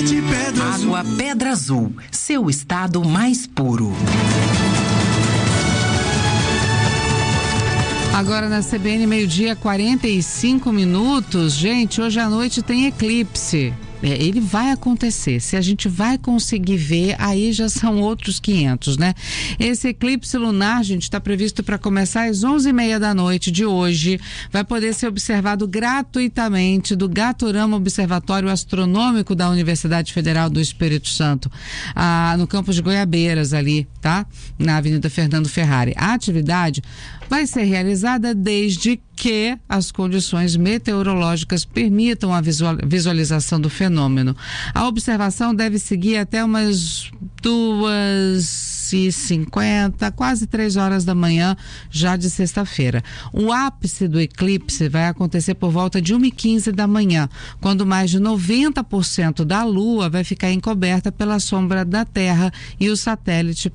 de Pedra Azul. Água Pedra Azul, seu estado mais puro. Agora na CBN, 12:45. Gente, hoje à noite tem eclipse. Ele vai acontecer. Se a gente vai conseguir ver, aí já são outros 500, né? Esse eclipse lunar, gente, está previsto para começar às 11:30 da noite de hoje. Vai poder ser observado gratuitamente do Gatorama Observatório Astronômico da Universidade Federal do Espírito Santo, no campus de Goiabeiras ali, tá? Na Avenida Fernando Ferrari. A atividade vai ser realizada desde que as condições meteorológicas permitam a visualização do fenômeno. A observação deve seguir até umas 2h50, quase 3 horas da manhã, já de sexta-feira. O ápice do eclipse vai acontecer por volta de 1h15 da manhã, quando mais de 90% da Lua vai ficar encoberta pela sombra da Terra e o satélite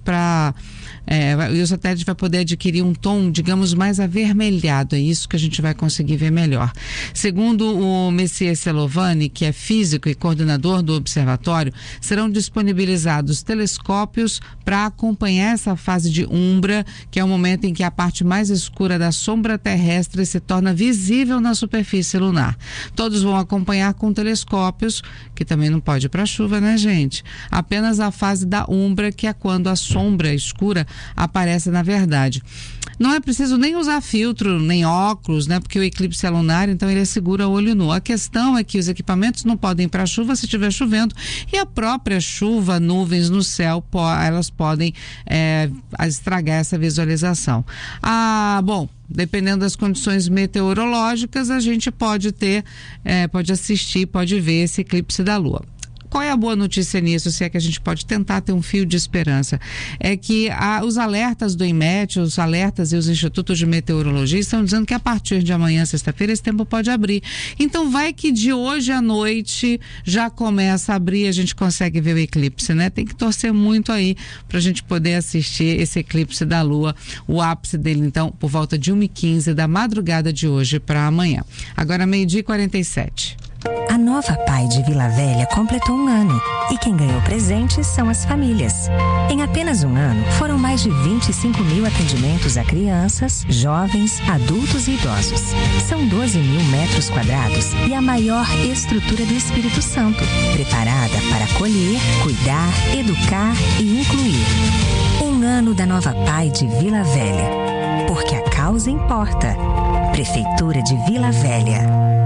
vai poder adquirir um tom, digamos, mais avermelhado. É isso que a gente vai conseguir ver melhor. Segundo o Messias Selovani, que é físico e coordenador do observatório, serão disponibilizados telescópios para acompanhar essa fase de umbra, que é o momento em que a parte mais escura da sombra terrestre se torna visível na superfície lunar. Todos vão acompanhar com telescópios, que também não pode ir para a chuva, né, gente? Apenas a fase da umbra, que é quando a sombra escura aparece na verdade. Não é preciso nem usar filtro, nem óculos, né? Porque o eclipse é lunar, então ele segura o olho nu. A questão é que os equipamentos não podem ir para a chuva se estiver chovendo, e a própria chuva, nuvens no céu, elas podem estragar essa visualização. Bom, dependendo das condições meteorológicas, a gente pode assistir, pode ver esse eclipse da Lua. Qual é a boa notícia nisso, se é que a gente pode tentar ter um fio de esperança? É que os alertas do INMET, os alertas e os institutos de meteorologia estão dizendo que a partir de amanhã, sexta-feira, esse tempo pode abrir. Então vai que de hoje à noite já começa a abrir e a gente consegue ver o eclipse, né? Tem que torcer muito aí pra gente poder assistir esse eclipse da Lua, o ápice dele, então, por volta de 1h15 da madrugada de hoje para amanhã. Agora 12:47. A Nova Pai de Vila Velha completou 1 ano e quem ganhou presentes são as famílias. Em apenas 1 ano, foram mais de 25 mil atendimentos a crianças, jovens, adultos e idosos. São 12 mil metros quadrados e a maior estrutura do Espírito Santo, preparada para acolher, cuidar, educar e incluir. 1 ano da Nova Pai de Vila Velha. Porque a causa importa. Prefeitura de Vila Velha.